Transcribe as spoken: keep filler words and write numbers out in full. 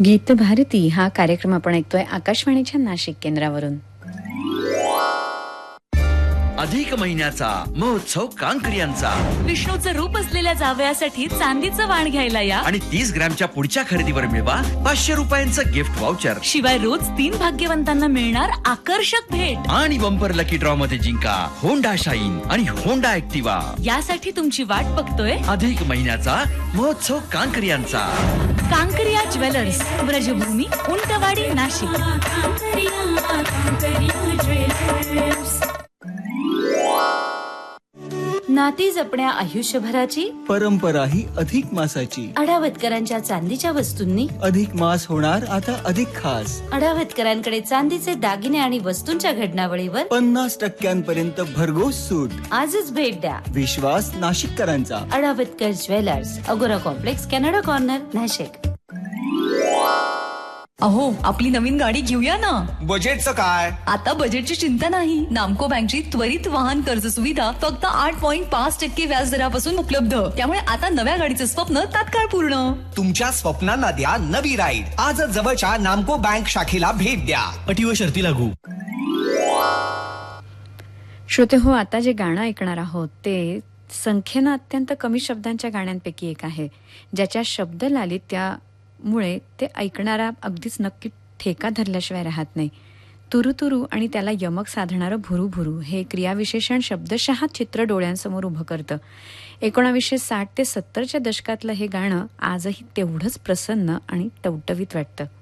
गीत भारती हा कार्यक्रम आपण ऐकतोय आकाशवाणीच्या नाशिक केंद्रावरून. अधिक महिन्याचा महोत्सव कांकरियांचा. विष्णूचं रूप असलेल्या जावयासाठी चांदीचं वाण घ्यायला या आणि तीस ग्रॅमच्या पुढच्या खरेदीवर मिळवा पाचशे रुपयांचं गिफ्ट व्हाउचर. शिवाय रोज तीन भाग्यवंतांना मिळणार आकर्षक भेट आणि बंपर लकी ड्रॉ मध्ये जिंका होंडा शाईन आणि होंडा ऍक्टिवा. यासाठी तुमची वाट बघतोय अधिक महिन्याचा महोत्सव कांकरियांचा. कांकरिया ज्वेलर्स, ब्रजभूमी, उंटवाडी, नाशिक. नाती जपण्या आयुष्यभराची परंपरा ही अधिक मासाची. अडावतकरांच्या चांदीच्या वस्तूंनी अधिक मास होणार आता अधिक खास. अडावतकरांकडे चांदीचे दागिने आणि वस्तूंच्या घडणावळीवर पन्नास टक्क्यांपर्यंत भरघोस सूट. आजच भेट द्या. विश्वास नाशिककरांचा. अडावतकर ज्वेलर्स, अगोरा कॉम्प्लेक्स, कॅनडा कॉर्नर, नाशिक. अहो, आपली नवीन गाडी घेऊया ना. बजेटचं काय? आता बजेटची चिंता नाही. नामको बँकची त्वरित वाहन कर्ज सुविधा फक्त आठ पॉईंट पाच टक्के व्याज दरापासून उपलब्ध. त्यामुळे आता नव्या गाडीचं स्वप्न तात्काळ पूर्ण. तुमच्या स्वप्नांना द्या नवी राईड. आजच जवळच्या नामको बँक शाखेला भेट द्या. अटी व शर्ती लागू. श्रोते हो, आता जे गाणं ऐकणार आहोत ते संख्येनं अत्यंत कमी शब्दांच्या गाण्यांपैकी एक आहे, ज्याच्या शब्द लालित्यामुळे ते ऐकणारा अगदीच नक्की ठेका धरल्याशिवाय राहत नाही. तुरु तुरु आणि त्याला यमक साधणारं भुरू भुरू हे क्रियाविशेषण शब्दशः चित्र डोळ्यांसमोर उभं करतं. एकोणावीसशे साठ ते सत्तरच्या दशकातलं हे गाणं आजही तेवढंच प्रसन्न आणि टवटवीत वाटतं.